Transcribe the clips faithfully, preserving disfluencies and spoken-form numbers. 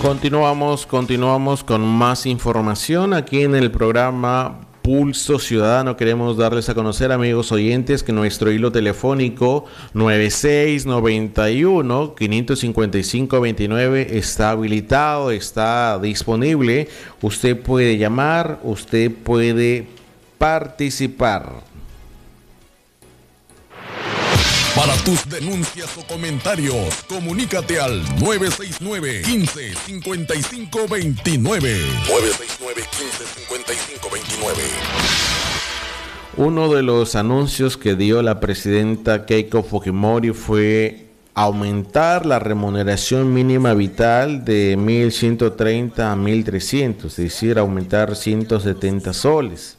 Continuamos, continuamos con más información aquí en el programa Pulso Ciudadano. Queremos darles a conocer, amigos oyentes, que nuestro hilo telefónico nueve seis nueve uno, cinco cinco cinco, dos nueve está habilitado, está disponible. Usted puede llamar, usted puede participar. Para tus denuncias o comentarios, comunícate al nueve seis nueve, quince, cincuenta y cinco veintinueve. nueve seis nueve, quince, cincuenta y cinco veintinueve. Uno de los anuncios que dio la presidenta Keiko Fujimori fue aumentar la remuneración mínima vital de mil ciento treinta a mil trescientos, es decir, aumentar ciento setenta soles.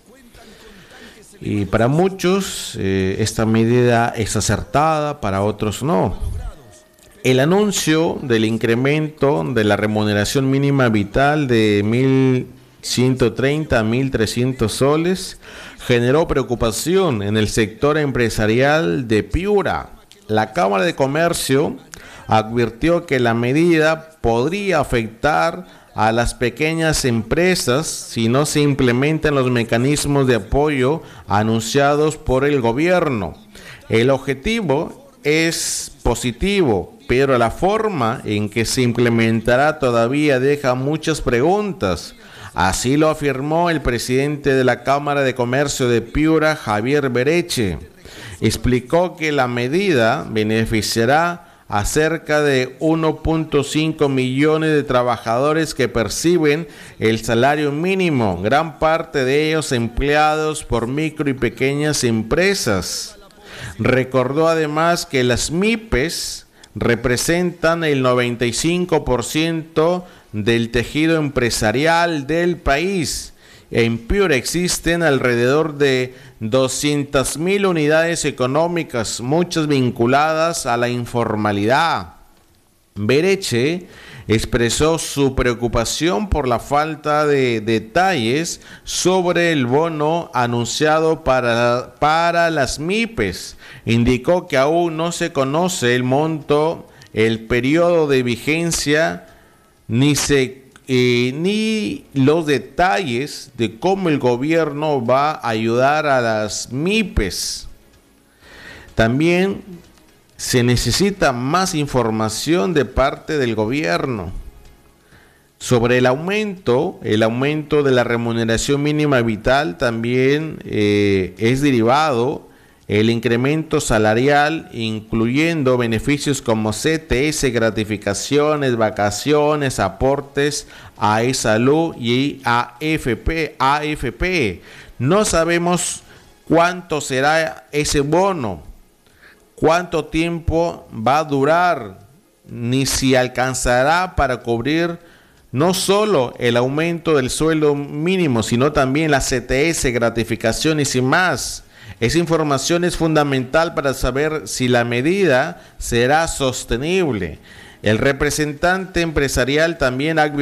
Y para muchos eh, esta medida es acertada, para otros no. El anuncio del incremento de la remuneración mínima vital de mil ciento treinta a mil trescientos soles generó preocupación en el sector empresarial de Piura. La Cámara de Comercio advirtió que la medida podría afectar a las pequeñas empresas si no se implementan los mecanismos de apoyo anunciados por el gobierno. El objetivo es positivo, pero la forma en que se implementará todavía deja muchas preguntas. Así lo afirmó el presidente de la Cámara de Comercio de Piura, Javier Bereche. Explicó que la medida beneficiará a cerca de uno punto cinco millones de trabajadores que perciben el salario mínimo, gran parte de ellos empleados por micro y pequeñas empresas. Recordó además que las MIPES representan el noventa y cinco por ciento del tejido empresarial del país. En Piura existen alrededor de doscientas mil unidades económicas, muchas vinculadas a la informalidad. Bereche expresó su preocupación por la falta de detalles sobre el bono anunciado para, para las MIPES. Indicó que aún no se conoce el monto, el periodo de vigencia, ni se Eh, ni los detalles de cómo el gobierno va a ayudar a las MIPES. También se necesita más información de parte del gobierno sobre el aumento, el aumento de la remuneración mínima vital. También eh, es derivado el incremento salarial, incluyendo beneficios como C T S, gratificaciones, vacaciones, aportes a E-Salud y a A F P. No sabemos cuánto será ese bono, cuánto tiempo va a durar, ni si alcanzará para cubrir no solo el aumento del sueldo mínimo, sino también la C T S, gratificaciones y más. Esa información es fundamental para saber si la medida será sostenible. El representante empresarial también ha